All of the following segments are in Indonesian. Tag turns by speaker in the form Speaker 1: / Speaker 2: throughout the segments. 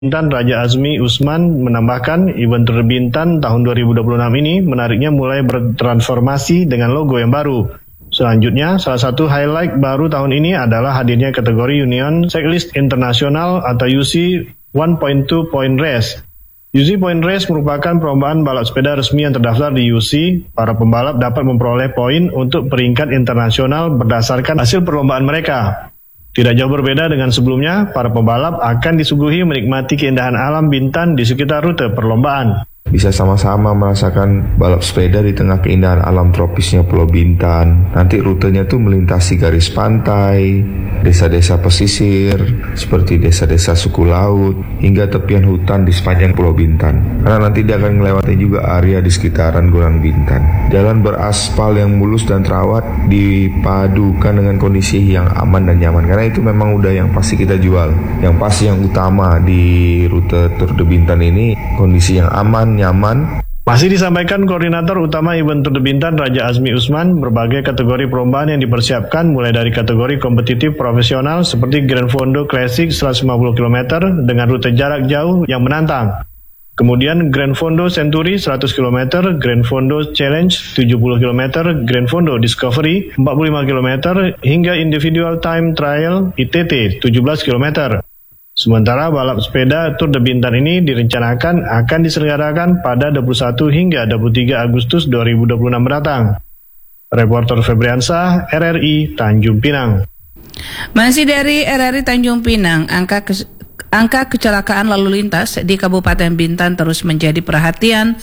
Speaker 1: Bintan Raja Azmi Usman menambahkan event Tour de Bintan tahun 2026 ini menariknya mulai bertransformasi dengan logo yang baru. Selanjutnya, salah satu highlight baru tahun ini adalah hadirnya kategori Union Cyclist International atau UC 1.2 Point Race. UC Point Race merupakan perlombaan balap sepeda resmi yang terdaftar di UC. Para pembalap dapat memperoleh poin untuk peringkat internasional berdasarkan hasil perlombaan mereka. Tidak jauh berbeda dengan sebelumnya, para pembalap akan disuguhi menikmati keindahan alam Bintan di sekitar rute perlombaan.
Speaker 2: Bisa sama-sama merasakan balap sepeda di tengah keindahan alam tropisnya Pulau Bintan. Nanti rutenya tuh melintasi garis pantai, desa-desa pesisir, seperti desa-desa suku laut, hingga tepian hutan di sepanjang Pulau Bintan. Karena nanti dia akan melewati juga area di sekitaran Gunung Bintan. Jalan beraspal yang mulus dan terawat dipadukan dengan kondisi yang aman dan nyaman. Karena itu memang udah yang pasti kita jual. Yang pasti yang utama di rute Tour de Bintan ini, kondisi yang aman, nyaman.
Speaker 1: Masih disampaikan Koordinator Utama Event Tour de Bintan Raja Azmi Usman, berbagai kategori perlombaan yang dipersiapkan mulai dari kategori kompetitif profesional seperti Grand Fondo Classic 150 km dengan rute jarak jauh yang menantang. Kemudian Grand Fondo Century 100 km, Grand Fondo Challenge 70 km, Grand Fondo Discovery 45 km, hingga Individual Time Trial ITT 17 km. Sementara balap sepeda Tour de Bintan ini direncanakan akan diselenggarakan pada 21 hingga 23 Agustus 2026 mendatang. Reporter Febriansah, RRI Tanjung Pinang.
Speaker 3: Masih dari RRI Tanjung Pinang, angka kecelakaan lalu lintas di Kabupaten Bintan terus menjadi perhatian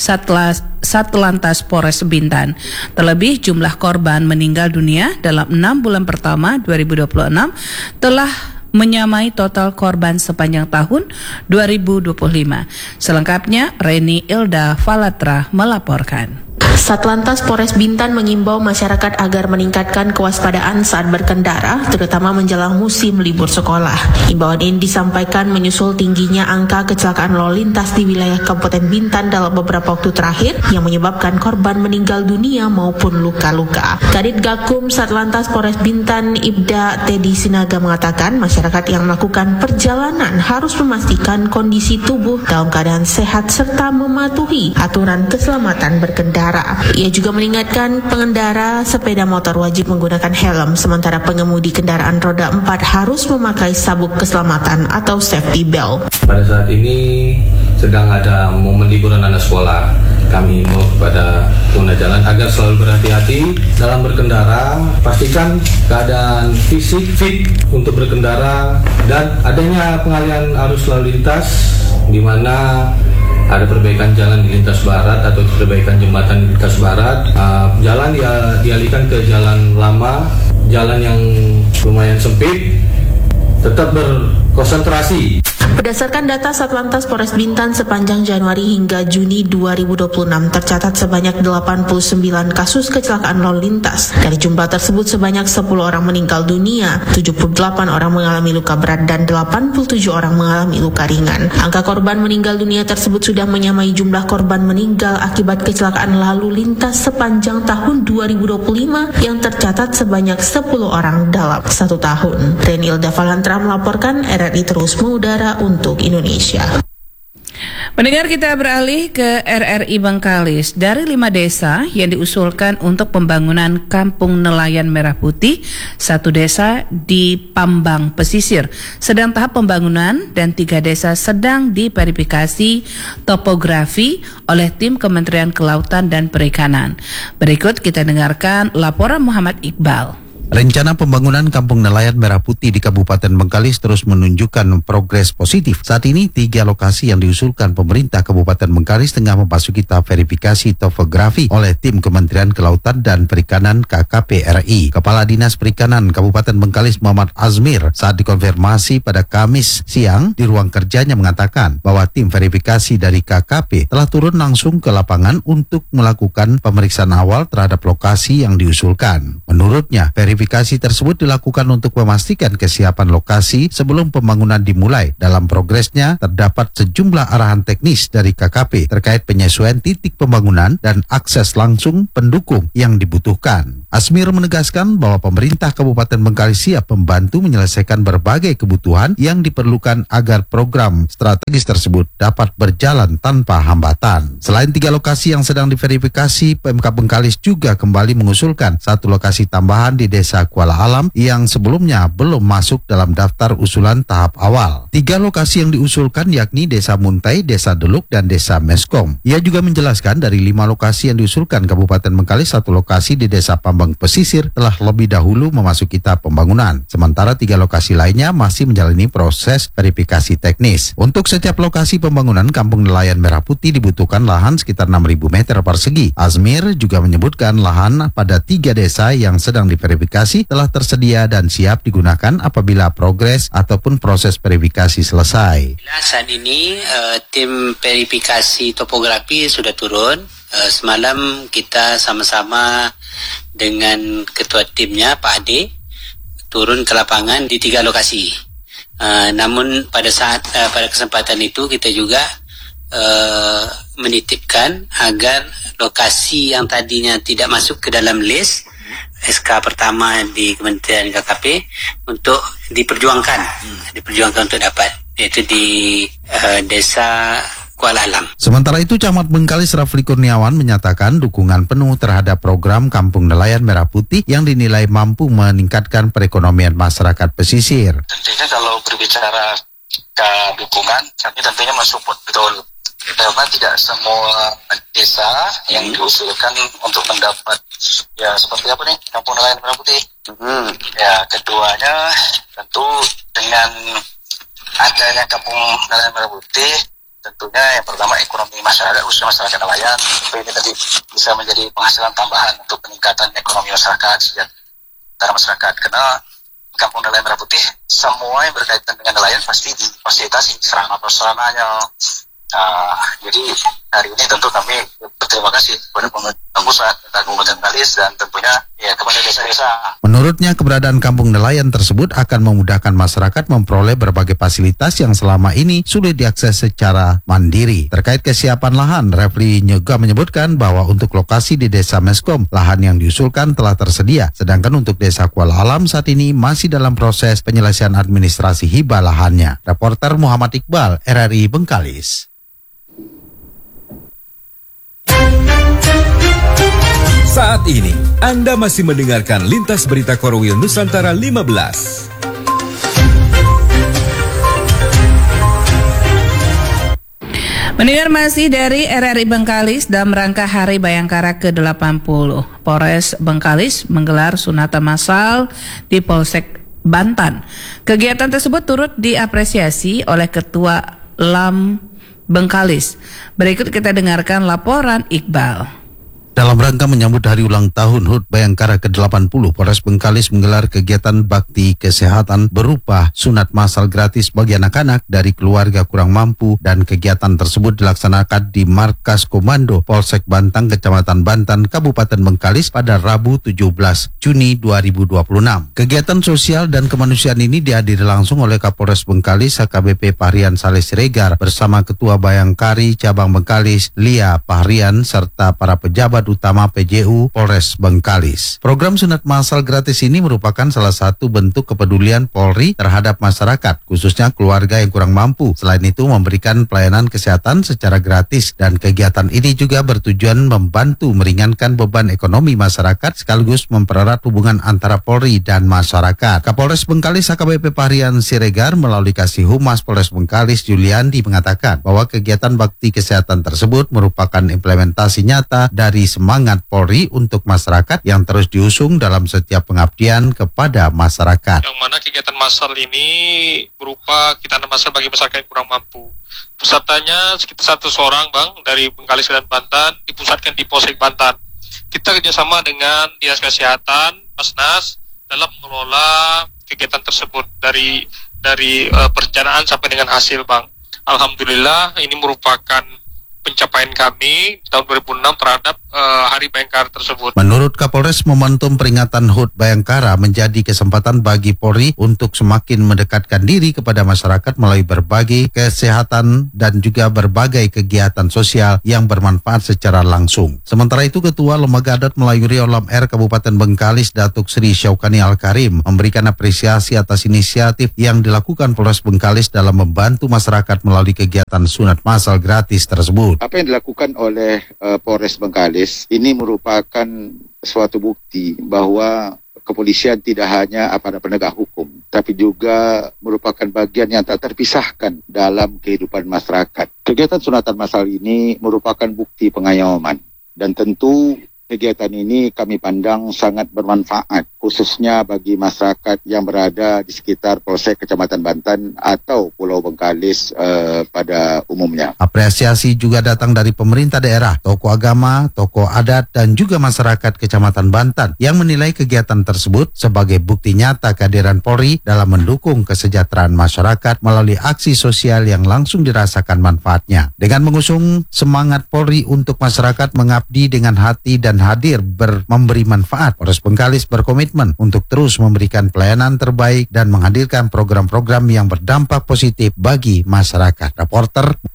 Speaker 3: Satlantas Polres Bintan. Terlebih jumlah korban meninggal dunia dalam 6 bulan pertama 2026 telah menyamai total korban sepanjang tahun 2025. Selengkapnya, Reni Ilda Falatra melaporkan.
Speaker 4: Satlantas Polres Bintan mengimbau masyarakat agar meningkatkan kewaspadaan saat berkendara, terutama menjelang musim libur sekolah. Imbauan ini disampaikan menyusul tingginya angka kecelakaan lalu lintas di wilayah Kabupaten Bintan dalam beberapa waktu terakhir yang menyebabkan korban meninggal dunia maupun luka-luka. Kadit Gakum Satlantas Polres Bintan Ibda Teddy Sinaga mengatakan masyarakat yang melakukan perjalanan harus memastikan kondisi tubuh dalam keadaan sehat serta mematuhi aturan keselamatan berkendara. Ia juga mengingatkan pengendara sepeda motor wajib menggunakan helm, sementara pengemudi kendaraan roda 4 harus memakai sabuk keselamatan atau safety belt.
Speaker 5: Pada saat ini sedang ada momen liburan anak sekolah. Kami mau kepada pengguna jalan agar selalu berhati-hati dalam berkendara, pastikan keadaan fisik fit untuk berkendara dan adanya pengalihan arus lalu lintas di mana ada perbaikan jalan di lintas barat atau perbaikan jembatan di lintas barat. Jalan dialihkan ke jalan lama, jalan yang lumayan sempit, tetap berkonsentrasi.
Speaker 4: Berdasarkan data Satlantas Polres Bintan sepanjang Januari hingga Juni 2026 tercatat sebanyak 89 kasus kecelakaan lalu lintas. Dari jumlah tersebut sebanyak 10 orang meninggal dunia, 78 orang mengalami luka berat dan 87 orang mengalami luka ringan. Angka korban meninggal dunia tersebut sudah menyamai jumlah korban meninggal akibat kecelakaan lalu lintas sepanjang tahun 2025 yang tercatat sebanyak 10 orang dalam 1 tahun. Renilda Valantra melaporkan, RRI terus mengudara untuk Indonesia.
Speaker 3: Pendengar, kita beralih ke RRI Bengkalis. Dari 5 desa yang diusulkan untuk pembangunan Kampung Nelayan Merah Putih, 1 desa di Pambang Pesisir sedang tahap pembangunan dan 3 desa sedang diverifikasi topografi oleh tim Kementerian Kelautan dan Perikanan. Berikut kita dengarkan laporan Muhammad Iqbal.
Speaker 6: Rencana pembangunan Kampung Nelayan Merah Putih di Kabupaten Bengkalis terus menunjukkan progres positif. Saat ini 3 lokasi yang diusulkan pemerintah Kabupaten Bengkalis tengah memasuki tahap verifikasi topografi oleh tim Kementerian Kelautan dan Perikanan KKP RI. Kepala Dinas Perikanan Kabupaten Bengkalis Muhammad Azmir saat dikonfirmasi pada Kamis siang di ruang kerjanya mengatakan bahwa tim verifikasi dari KKP telah turun langsung ke lapangan untuk melakukan pemeriksaan awal terhadap lokasi yang diusulkan. Menurutnya, verifikasi verifikasi tersebut dilakukan untuk memastikan kesiapan lokasi sebelum pembangunan dimulai. Dalam progresnya, terdapat sejumlah arahan teknis dari KKP terkait penyesuaian titik pembangunan dan akses langsung pendukung yang dibutuhkan. Asmir menegaskan bahwa pemerintah Kabupaten Bengkalis siap membantu menyelesaikan berbagai kebutuhan yang diperlukan agar program strategis tersebut dapat berjalan tanpa hambatan. Selain 3 lokasi yang sedang diverifikasi, PMK Bengkalis juga kembali mengusulkan 1 lokasi tambahan di Desa Kuala Alam yang sebelumnya belum masuk dalam daftar usulan tahap awal. 3 lokasi yang diusulkan yakni Desa Muntai, Desa Deluk, dan Desa Meskom. Ia juga menjelaskan dari 5 lokasi yang diusulkan Kabupaten Bengkalis, 1 lokasi di Desa Pambang Pesisir telah lebih dahulu memasuki tahap pembangunan. Sementara 3 lokasi lainnya masih menjalani proses verifikasi teknis. Untuk setiap lokasi pembangunan Kampung Nelayan Merah Putih dibutuhkan lahan sekitar 6.000 meter persegi. Asmir juga menyebutkan lahan pada 3 desa yang sedang diverifikasi telah tersedia dan siap digunakan apabila progres ataupun proses verifikasi selesai.
Speaker 7: Saat ini tim verifikasi topografi sudah turun. Semalam kita sama-sama dengan ketua timnya Pak Ade turun ke lapangan di 3 lokasi. Namun pada kesempatan itu kita juga menitipkan agar lokasi yang tadinya tidak masuk ke dalam list SK pertama di Kementerian KKP untuk diperjuangkan untuk dapat, yaitu di Desa Kuala Alam.
Speaker 6: Sementara itu, Camat Bengkalis Rafli Kurniawan menyatakan dukungan penuh terhadap program Kampung Nelayan Merah Putih yang dinilai mampu meningkatkan perekonomian masyarakat pesisir.
Speaker 8: Tentunya kalau berbicara ke dukungan, kami tentunya mensupport betul. Karena tidak semua desa yang diusulkan untuk mendapat ya seperti apa nih Kampung Nelayan Merah Putih. Ya keduanya tentu dengan adanya Kampung Nelayan Merah Putih, tentunya yang pertama ekonomi masyarakat, khususnya masyarakat nelayan, ini tadi bisa menjadi penghasilan tambahan untuk peningkatan ekonomi masyarakat, sejahtera masyarakat. Karena Kampung Nelayan Merah Putih, semua yang berkaitan dengan nelayan pasti difasilitasi sarana-prasarananya. Jadi hari ini tentu kami berterima kasih kepada pemerintah pusat, Kabupaten Bengkalis, dan tentunya ya kepada desa-desa.
Speaker 6: Menurutnya, keberadaan kampung nelayan tersebut akan memudahkan masyarakat memperoleh berbagai fasilitas yang selama ini sulit diakses secara mandiri. Terkait kesiapan lahan, Refli juga menyebutkan bahwa untuk lokasi di Desa Meskom, lahan yang diusulkan telah tersedia. Sedangkan untuk Desa Kuala Alam saat ini masih dalam proses penyelesaian administrasi hibah lahannya. Reporter Muhammad Iqbal, RRI Bengkalis.
Speaker 9: Saat ini, Anda masih mendengarkan Lintas Berita Korwil Nusantara 15.
Speaker 3: Mendengar masih dari RRI Bengkalis dalam rangka Hari Bayangkara ke-80. Polres Bengkalis menggelar sunatan massal di Polsek Bantan. Kegiatan tersebut turut diapresiasi oleh Ketua LAM Bengkalis. Berikut kita dengarkan laporan Iqbal.
Speaker 6: Dalam rangka menyambut hari ulang tahun HUT Bayangkara ke-80, Polres Bengkalis menggelar kegiatan bakti kesehatan berupa sunat massal gratis bagi anak-anak dari keluarga kurang mampu, dan kegiatan tersebut dilaksanakan di Markas Komando Polsek Bantang, Kecamatan Bantan, Kabupaten Bengkalis pada Rabu 17 Juni 2026. Kegiatan sosial dan kemanusiaan ini dihadiri langsung oleh Kapolres Bengkalis AKBP Pahrian Saleh Siregar bersama Ketua Bayangkari Cabang Bengkalis Lia Pahrian serta para pejabat utama PJU Polres Bengkalis. Program sunat massal gratis ini merupakan salah satu bentuk kepedulian Polri terhadap masyarakat, khususnya keluarga yang kurang mampu. Selain itu, memberikan pelayanan kesehatan secara gratis, dan kegiatan ini juga bertujuan membantu meringankan beban ekonomi masyarakat sekaligus mempererat hubungan antara Polri dan masyarakat. Kapolres Bengkalis AKBP Pahrian Siregar melalui Kasih Humas Polres Bengkalis Juliandi mengatakan bahwa kegiatan bakti kesehatan tersebut merupakan implementasi nyata dari semangat Polri untuk masyarakat yang terus diusung dalam setiap pengabdian kepada masyarakat.
Speaker 10: Yang mana kegiatan massal ini berupa kegiatan massal bagi masyarakat yang kurang mampu. Pesertanya sekitar 100 orang, Bang, dari Bengkalis dan Bantan, dipusatkan di Polsek Bantan. Kita kerjasama dengan Dinas Kesehatan, Basnas, dalam mengelola kegiatan tersebut dari perencanaan sampai dengan hasil, Bang. Alhamdulillah ini merupakan pencapaian kami tahun 2006 terhadap Hari Bayangkara tersebut.
Speaker 6: Menurut Kapolres, momentum peringatan HUT Bayangkara menjadi kesempatan bagi Polri untuk semakin mendekatkan diri kepada masyarakat melalui berbagai kesehatan dan juga berbagai kegiatan sosial yang bermanfaat secara langsung. Sementara itu, Ketua Lembaga Adat Melayu Riau Lam R Kabupaten Bengkalis, Datuk Sri Syaukani Al-Karim, memberikan apresiasi atas inisiatif yang dilakukan Polres Bengkalis dalam membantu masyarakat melalui kegiatan sunat massal gratis tersebut.
Speaker 11: Apa yang dilakukan oleh Polres Bengkalis ini merupakan suatu bukti bahwa kepolisian tidak hanya aparat penegak hukum, tapi juga merupakan bagian yang tak terpisahkan dalam kehidupan masyarakat. Kegiatan sunatan massal ini merupakan bukti pengayoman, dan tentu kegiatan ini kami pandang sangat bermanfaat, khususnya bagi masyarakat yang berada di sekitar Polsek Kecamatan Bantan atau Pulau Bengkalis pada umumnya.
Speaker 6: Apresiasi juga datang dari pemerintah daerah, tokoh agama, tokoh adat, dan juga masyarakat Kecamatan Bantan yang menilai kegiatan tersebut sebagai bukti nyata kehadiran Polri dalam mendukung kesejahteraan masyarakat melalui aksi sosial yang langsung dirasakan manfaatnya. Dengan mengusung semangat Polri untuk masyarakat mengabdi dengan hati dan hadir memberi manfaat, Polres Bengkalis berkomitmen untuk terus memberikan pelayanan terbaik dan menghadirkan program-program yang berdampak positif bagi masyarakat. Reporter